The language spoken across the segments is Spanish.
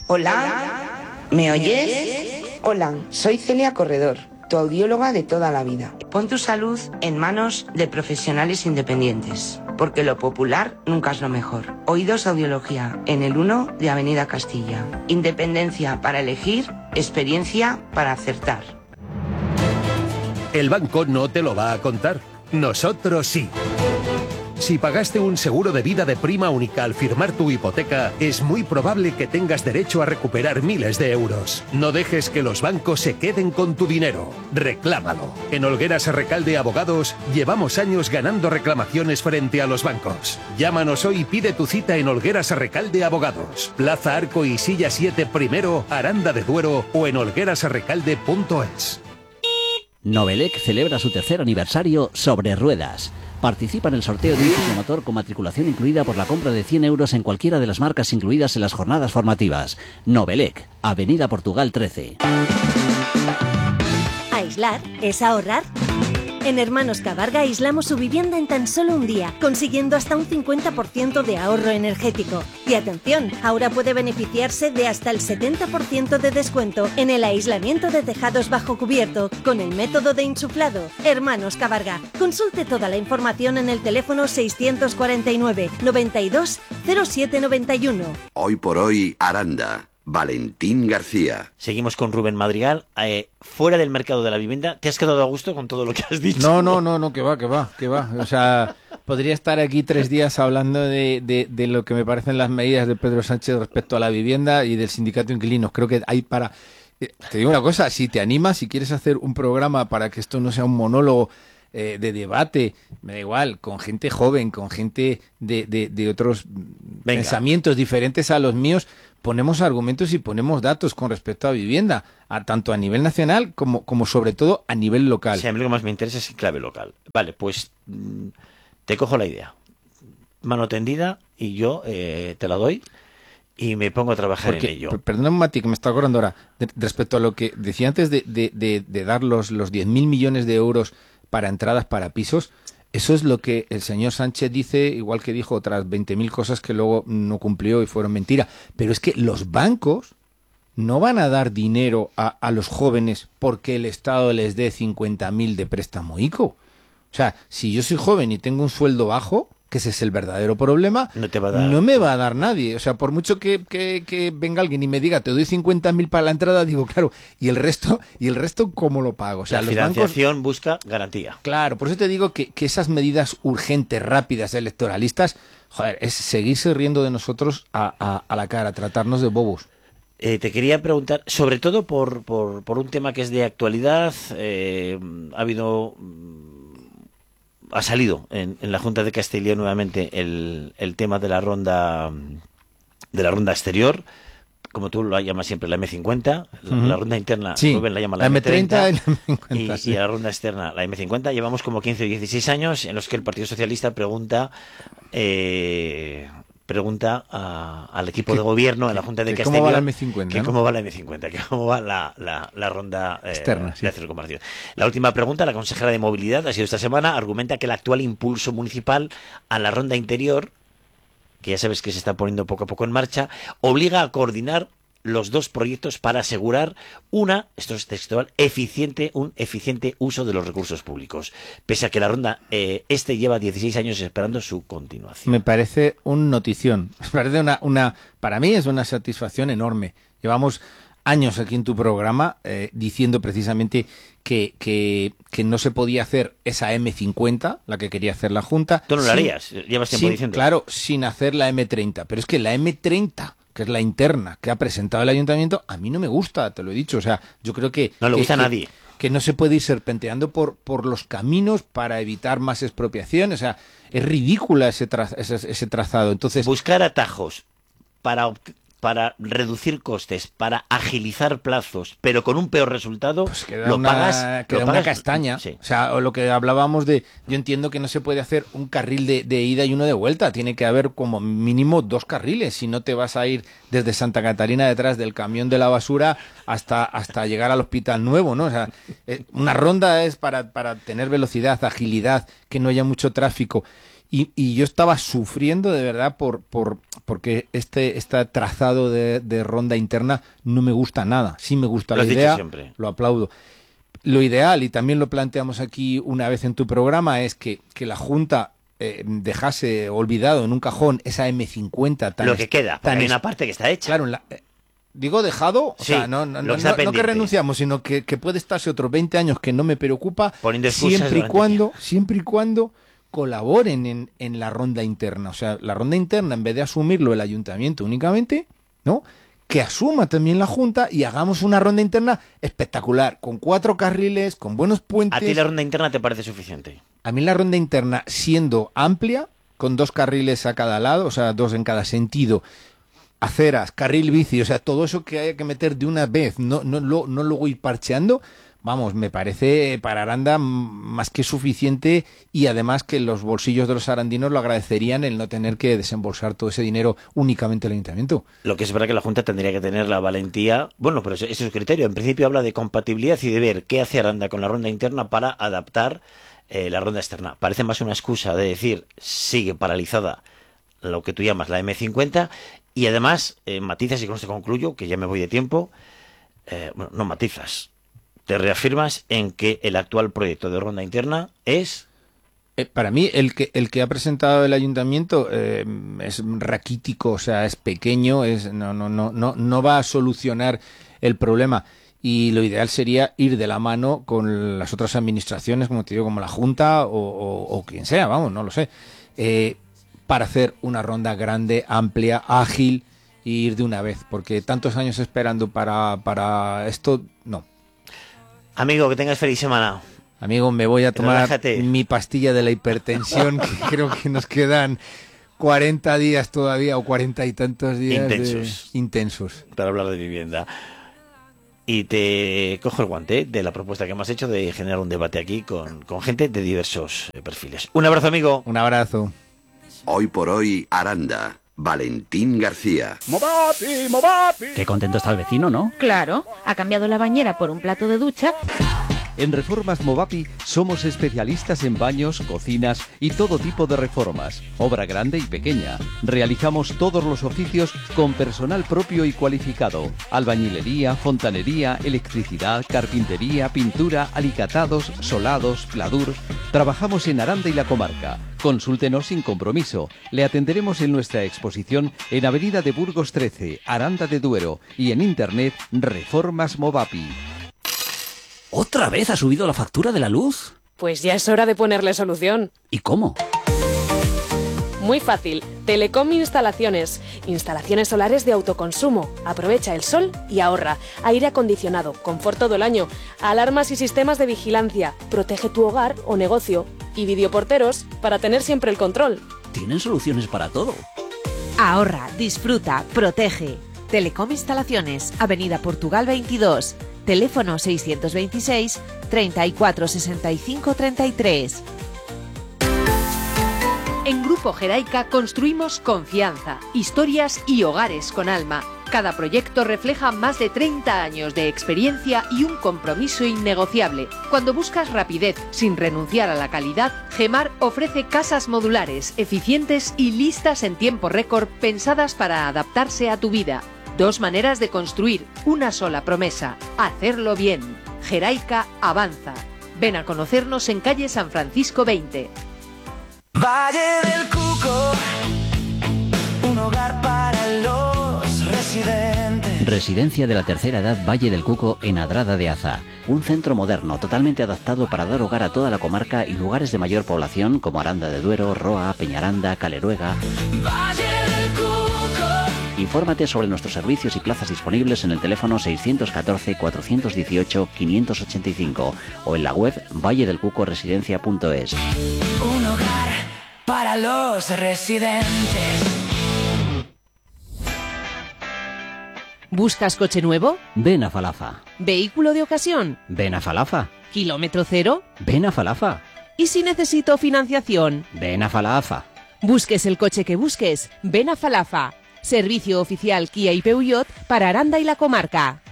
Hola, ¿me oyes? Hola, soy Celia Corredor, tu audióloga de toda la vida. Pon tu salud en manos de profesionales independientes, porque lo popular nunca es lo mejor. Oídos Audiología, en el 1 de Avenida Castilla. Independencia para elegir, experiencia para acertar. El banco no te lo va a contar. Nosotros sí. Si pagaste un seguro de vida de prima única al firmar tu hipoteca, es muy probable que tengas derecho a recuperar miles de euros. No dejes que los bancos se queden con tu dinero. Reclámalo. En Olgueras Recalde Abogados llevamos años ganando reclamaciones frente a los bancos. Llámanos hoy y pide tu cita en Olgueras Recalde Abogados. Plaza Arco y Silla 7 primero, Aranda de Duero o en olguerasrecalde.es. Novelec celebra su tercer aniversario sobre ruedas. Participa en el sorteo de un ciclomotor con matriculación incluida por la compra de 100 euros en cualquiera de las marcas incluidas en las jornadas formativas. Novelec, Avenida Portugal 13. ¿Aislar es ahorrar? En Hermanos Cabarga aislamos su vivienda en tan solo un día, consiguiendo hasta un 50% de ahorro energético. Y atención, ahora puede beneficiarse de hasta el 70% de descuento en el aislamiento de tejados bajo cubierto con el método de insuflado. Hermanos Cabarga. Consulte toda la información en el teléfono 649 92 07 91. Hoy por hoy, Aranda. Valentín García. Seguimos con Rubén Madrigal. Fuera del mercado de la vivienda, ¿te has quedado a gusto con todo lo que has dicho? No, que va. O sea, podría estar aquí 3 días hablando de lo que me parecen las medidas de Pedro Sánchez respecto a la vivienda y del sindicato de inquilinos. Creo que hay para... Te digo una cosa, si te animas, si quieres hacer un programa para que esto no sea un monólogo de debate, me da igual, con gente joven, con gente de otros pensamientos diferentes a los míos, ponemos argumentos y ponemos datos con respecto a vivienda, tanto a nivel nacional como sobre todo a nivel local. Sí, a mí lo que más me interesa es en clave local. Vale, pues te cojo la idea. Mano tendida y yo te la doy y me pongo a trabajar en ello. Perdóname, Mati, que me está acordando ahora, respecto a lo que decía antes de dar los 10.000 millones de euros para entradas para pisos. Eso es lo que el señor Sánchez dice, igual que dijo otras 20.000 cosas que luego no cumplió y fueron mentira. Pero es que los bancos no van a dar dinero a los jóvenes porque el Estado les dé 50.000 de préstamo ICO. O sea, si yo soy joven y tengo un sueldo bajo, que ese es el verdadero problema, no me va a dar nadie. O sea, por mucho que venga alguien y me diga, te doy 50.000 para la entrada, digo, claro, ¿y el resto cómo lo pago? O sea, la los financiación bancos, busca garantía. Claro, por eso te digo que esas medidas urgentes, rápidas, electoralistas, joder, es seguirse riendo de nosotros a la cara, tratarnos de bobos. Te quería preguntar, sobre todo por un tema que es de actualidad, ha salido en la Junta de Castilla nuevamente el tema de la ronda exterior, como tú lo llamas siempre, la M50, la ronda interna, sí, Rubén la llama la M30 y la M50, sí. Y la ronda externa, la M50. Llevamos como 15 o 16 años en los que el Partido Socialista pregunta al equipo de gobierno en la Junta de Castilla ¿cómo va la M50? Que cómo va la M50, que cómo va la ronda externa, sí. de circunvalación. La última pregunta, la consejera de Movilidad, ha sido esta semana, argumenta que el actual impulso municipal a la ronda interior, que ya sabes que se está poniendo poco a poco en marcha, obliga a coordinar los dos proyectos para asegurar esto es textual, un eficiente uso de los recursos públicos, pese a que la ronda lleva 16 años esperando su continuación. Me parece un notición, me parece para mí es una satisfacción enorme. Llevamos años aquí en tu programa diciendo precisamente que no se podía hacer esa M50, la que quería hacer la Junta. Tú no lo harías, llevas tiempo diciendo. Claro, sin hacer la M30, pero es que la M30, que es la interna que ha presentado el ayuntamiento, a mí no me gusta, te lo he dicho. O sea, yo creo que... No le gusta a nadie. Que no se puede ir serpenteando por los caminos para evitar más expropiación. O sea, es ridícula ese trazado. Entonces, buscar atajos para reducir costes, para agilizar plazos, pero con un peor resultado, pues queda una castaña. Sí. O sea, o lo que hablábamos yo entiendo que no se puede hacer un carril de ida y uno de vuelta, tiene que haber como mínimo 2 carriles, si no te vas a ir desde Santa Catarina detrás del camión de la basura hasta llegar al Hospital Nuevo, ¿no? O sea, una ronda es para tener velocidad, agilidad, que no haya mucho tráfico. Y yo estaba sufriendo de verdad porque este trazado de ronda interna no me gusta nada. Sí me gusta la idea, lo aplaudo. Lo ideal, y también lo planteamos aquí una vez en tu programa, es que la Junta dejase olvidado en un cajón esa M50 tan... Lo que queda, porque hay una parte que está hecha. Claro, digo dejado, o sí, sea, no que renunciamos, sino que puede estarse otros 20 años que no me preocupa, siempre y cuando colaboren en la ronda interna. O sea, la ronda interna, en vez de asumirlo el ayuntamiento únicamente, ¿no?, que asuma también la Junta y hagamos una ronda interna espectacular, con 4 carriles, con buenos puentes. ¿A ti la ronda interna te parece suficiente? A mí la ronda interna, siendo amplia, con 2 carriles a cada lado, o sea, 2 en cada sentido, aceras, carril bici, o sea, todo eso que haya que meter de una vez, no luego ir parcheando, vamos, me parece para Aranda más que suficiente, y además que los bolsillos de los arandinos lo agradecerían el no tener que desembolsar todo ese dinero únicamente el ayuntamiento. Lo que es verdad que la Junta tendría que tener la valentía, bueno, pero ese es su criterio, en principio habla de compatibilidad y de ver qué hace Aranda con la ronda interna para adaptar la ronda externa. Parece más una excusa de decir, sigue paralizada lo que tú llamas la M50, y además matizas, y con esto concluyo, que ya me voy de tiempo, bueno, no matizas, te reafirmas en que el actual proyecto de ronda interna es... Para mí, el que ha presentado el ayuntamiento es raquítico, o sea, es pequeño, no va a solucionar el problema. Y lo ideal sería ir de la mano con las otras administraciones, como te digo, como la Junta o quien sea, vamos, no lo sé, para hacer una ronda grande, amplia, ágil, e ir de una vez, porque tantos años esperando para esto, no. Amigo, que tengas feliz semana. Amigo, me voy a tomar mi pastilla de la hipertensión, que creo que nos quedan 40 días todavía, o 40 y tantos días intensos para hablar de vivienda. Y te cojo el guante de la propuesta que hemos hecho de generar un debate aquí con gente de diversos perfiles. Un abrazo, amigo. Un abrazo. Hoy por hoy, Aranda. Valentín García. ¡Movapi, Movapi! Qué contento está el vecino, ¿no? Claro, ha cambiado la bañera por un plato de ducha. En Reformas Movapi somos especialistas en baños, cocinas y todo tipo de reformas, obra grande y pequeña. Realizamos todos los oficios con personal propio y cualificado: albañilería, fontanería, electricidad, carpintería, pintura, alicatados, solados, pladur. Trabajamos en Aranda y la comarca. Consúltenos sin compromiso. Le atenderemos en nuestra exposición en Avenida de Burgos 13, Aranda de Duero, y en internet Reformas Movapi. ¿Otra vez ha subido la factura de la luz? Pues ya es hora de ponerle solución. ¿Y cómo? Muy fácil. Telecom Instalaciones. Instalaciones solares de autoconsumo. Aprovecha el sol y ahorra. Aire acondicionado, confort todo el año, alarmas y sistemas de vigilancia. Protege tu hogar o negocio. Y videoporteros para tener siempre el control. Tienen soluciones para todo. Ahorra, disfruta, protege. Telecom Instalaciones, Avenida Portugal 22. Teléfono 626 34 65 33. En Grupo Geraica construimos confianza, historias y hogares con alma. Cada proyecto refleja más de 30 años de experiencia y un compromiso innegociable. Cuando buscas rapidez sin renunciar a la calidad, Gemar ofrece casas modulares, eficientes y listas en tiempo récord, pensadas para adaptarse a tu vida. 2 maneras de construir, una sola promesa: hacerlo bien. Geraica avanza. Ven a conocernos en calle San Francisco 20. Valle del Cuco, un hogar para los residentes. Residencia de la tercera edad Valle del Cuco en Adrada de Aza. Un centro moderno totalmente adaptado para dar hogar a toda la comarca y lugares de mayor población como Aranda de Duero, Roa, Peñaranda, Caleruega. Valle del Cuco. Infórmate sobre nuestros servicios y plazas disponibles en el teléfono 614-418-585 o en la web valledelcucoresidencia.es. Un hogar para los residentes. ¿Buscas coche nuevo? Ven a Falafa. ¿Vehículo de ocasión? Ven a Falafa. ¿Kilómetro cero? Ven a Falafa. ¿Y si necesito financiación? Ven a Falafa. Busques el coche que busques, ven a Falafa. Servicio oficial Kia y Peugeot para Aranda y la comarca.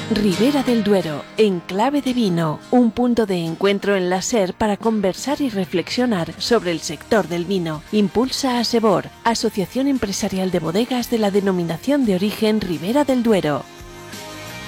Ribera del Duero, enclave de vino, un punto de encuentro en la SER para conversar y reflexionar sobre el sector del vino. Impulsa Asebor, Asociación Empresarial de Bodegas de la Denominación de Origen Ribera del Duero.